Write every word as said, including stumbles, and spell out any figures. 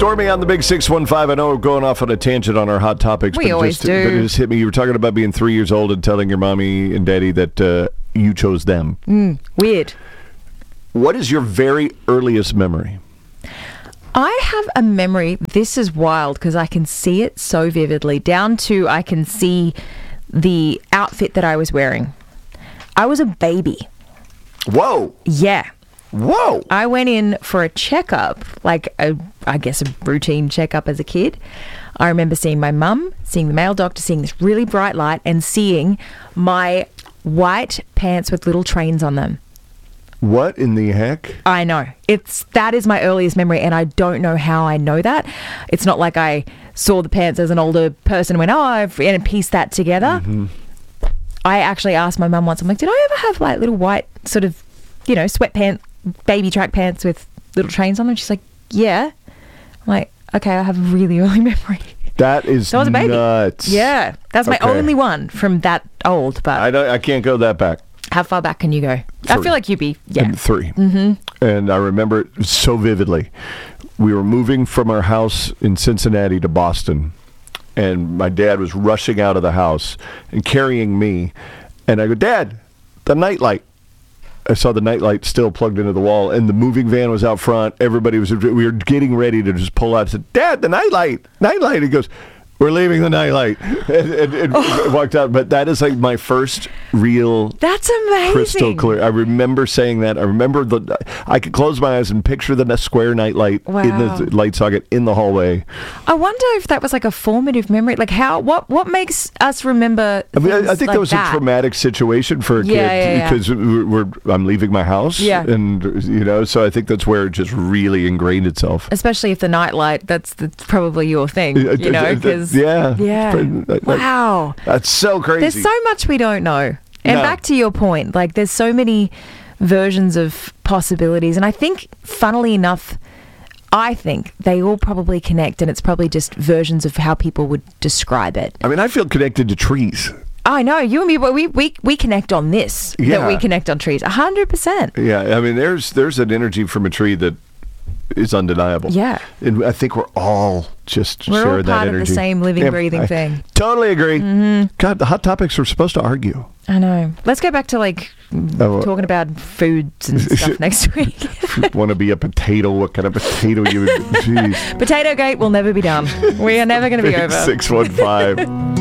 Stormy on the Big six one five. I know we're going off on a tangent on our hot topics. We but always just, do. But it just hit me. You were talking about being three years old and telling your mommy and daddy that uh, you chose them. Mm, weird. What is your very earliest memory? I have a memory. This is wild because I can see it so vividly. Down to I can see the outfit that I was wearing. I was a baby. Whoa. Yeah. Whoa. I went in for a checkup, like a, I guess a routine checkup as a kid. I remember seeing my mum, seeing the male doctor, seeing this really bright light and seeing my white pants with little trains on them. What in the heck? I know. It's that is my earliest memory, and I don't know how I know that. It's not like I saw the pants as an older person and went, oh, I've and pieced that together. Mm-hmm. I actually asked my mum once, I'm like, did I ever have like little white sort of, you know, sweatpants, baby track pants with little trains on them? She's like, yeah. I'm like, okay, I have a really early memory. That is so I was a baby. Nuts. Yeah. That's my Okay. only one from that old, but I don't. I can't go that back. How far back can you go? Three. I feel like you'd be, yeah. And three. Mm-hmm. And I remember it so vividly. We were moving from our house in Cincinnati to Boston, and my dad was rushing out of the house and carrying me. And I go, Dad, the nightlight. I saw the nightlight still plugged into the wall, and the moving van was out front. Everybody was, we were getting ready to just pull out. I said, Dad, the nightlight, nightlight. He goes, we're leaving the nightlight. And, and, and oh. walked out. But that is like my first real That's amazing. crystal clear. I remember saying that. I remember the, I could close my eyes and picture the square nightlight wow. in the light socket in the hallway. I wonder if that was like a formative memory. Like how, what, what makes us remember I mean, I, I think like that was that? a traumatic situation for a Yeah, kid yeah, yeah. because we're, we're, I'm leaving my house. Yeah. And, you know, so I think that's where it just really ingrained itself. Especially if the nightlight, that's, that's probably your thing, Uh, you know, because yeah. yeah. Wow. That's so crazy. There's so much we don't know. And No. back to your point, like there's so many versions of possibilities. And I think, funnily enough, I think they all probably connect, and it's probably just versions of how people would describe it. I mean, I feel connected to trees. I know, you and me, but we, we, we connect on this, Yeah. that we connect on trees, one hundred percent. Yeah, I mean, there's there's an energy from a tree that is undeniable. Yeah. And I think we're all just We're sharing all that part of energy. the same living, Yeah, breathing I thing. Totally agree. Mm-hmm. God, the hot topics are supposed to argue. I know. Let's go back to like Oh, talking about foods and stuff next week. If you want to be a potato, what kind of potato you would... Jeez. Potato Gate will never be done. We are never going to be over. six one five